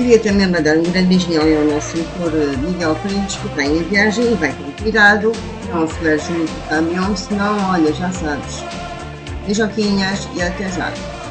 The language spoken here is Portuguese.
Queria também mandar um grande beijinho ao nosso motor Miguel Freitas, que vem em viagem e vai com cuidado, não aceleres muito o caminhão, senão, olha, já sabes. Beijoquinhas e até já.